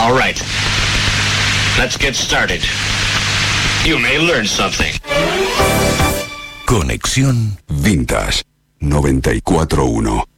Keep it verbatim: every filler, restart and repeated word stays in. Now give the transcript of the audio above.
All right. Let's get started. You may learn something. Conexión Vintage noventa y cuatro punto uno.